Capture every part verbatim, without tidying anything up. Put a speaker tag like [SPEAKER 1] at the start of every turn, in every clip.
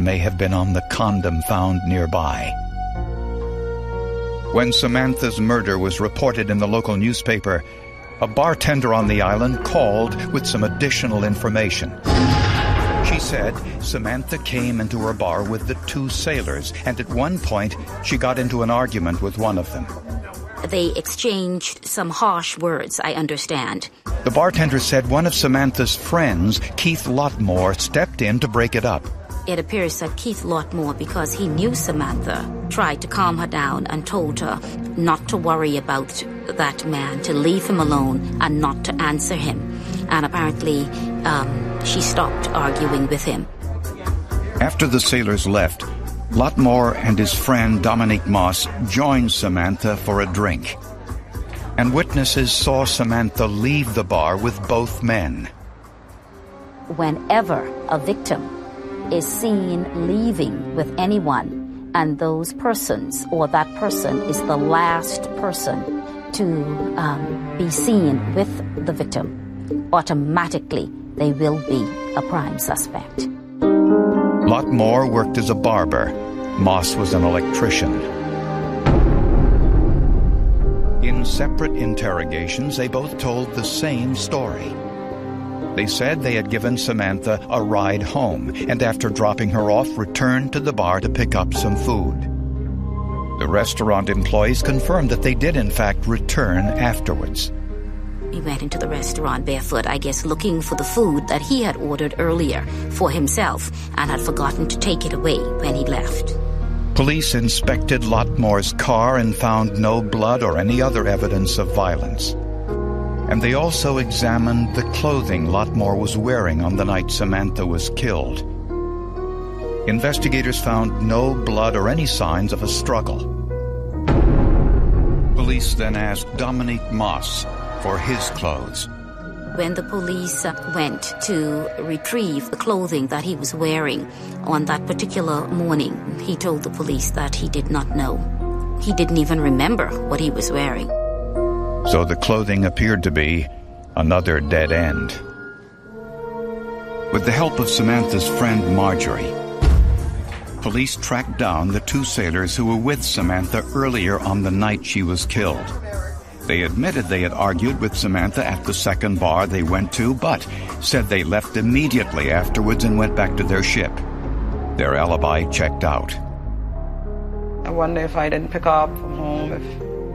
[SPEAKER 1] may have been on the condom found nearby. When Samantha's murder was reported in the local newspaper, a bartender on the island called with some additional information. She said Samantha came into her bar with the two sailors, and at one point she got into an argument with one of them.
[SPEAKER 2] They exchanged some harsh words, I understand.
[SPEAKER 1] The bartender said one of Samantha's friends, Keith Lotmore, stepped in to break it up.
[SPEAKER 2] It appears that Keith Lotmore, because he knew Samantha, tried to calm her down and told her not to worry about that man, to leave him alone and not to answer him. And apparently, um, she stopped arguing with him.
[SPEAKER 1] After the sailors left, Lotmore and his friend Dominique Moss joined Samantha for a drink. And witnesses saw Samantha leave the bar with both men.
[SPEAKER 2] Whenever a victim is seen leaving with anyone, and those persons or that person is the last person to um, be seen with the victim, automatically they will be a prime suspect.
[SPEAKER 1] Lotmore worked as a barber. Moss was an electrician. In separate interrogations, they both told the same story. They said they had given Samantha a ride home, and after dropping her off, returned to the bar to pick up some food. The restaurant employees confirmed that they did in fact return afterwards.
[SPEAKER 2] He went into the restaurant barefoot, I guess looking for the food that he had ordered earlier for himself and had forgotten to take it away when he left.
[SPEAKER 1] Police inspected Lotmore's car and found no blood or any other evidence of violence. And they also examined the clothing Lotmore was wearing on the night Samantha was killed. Investigators found no blood or any signs of a struggle. Police then asked Dominique Moss for his clothes.
[SPEAKER 2] When the police went to retrieve the clothing that he was wearing on that particular morning, he told the police that he did not know. He didn't even remember what he was wearing.
[SPEAKER 1] So the clothing appeared to be another dead end. With the help of Samantha's friend Marjorie, police tracked down the two sailors who were with Samantha earlier on the night she was killed. They admitted they had argued with Samantha at the second bar they went to, but said they left immediately afterwards and went back to their ship. Their alibi checked out.
[SPEAKER 3] I wonder if I didn't pick her up from home, if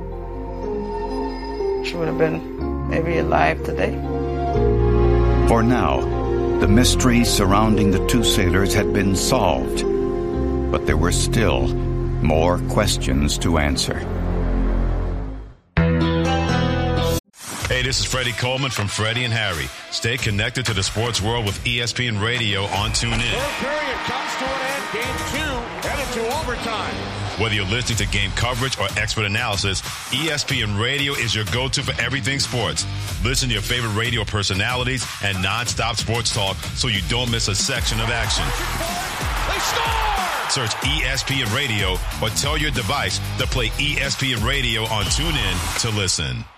[SPEAKER 3] she would have been maybe alive today.
[SPEAKER 1] For now, the mystery surrounding the two sailors had been solved, but there were still more questions to answer.
[SPEAKER 4] Hey, this is Freddie Coleman from Freddie and Harry. Stay connected to the sports world with E S P N Radio on TuneIn.
[SPEAKER 5] Third period comes to an end. Game two headed to overtime.
[SPEAKER 4] Whether you're listening to game coverage or expert analysis, E S P N Radio is your go-to for everything sports. Listen to your favorite radio personalities and non-stop sports talk so you don't miss a section of action.
[SPEAKER 5] They score!
[SPEAKER 4] Search E S P N Radio or tell your device to play E S P N Radio on TuneIn to listen.